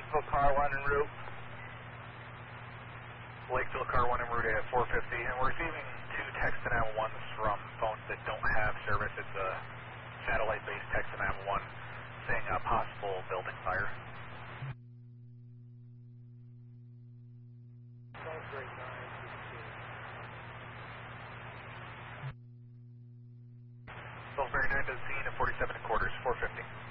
Lakeville car 1 en route. Lakeville car 1 en route at 450, and we're receiving 2 text to 911s from phones that don't have service. It's a satellite-based text to 911 saying a possible building fire. Salisbury 9 to the scene at 47 and quarters, 450.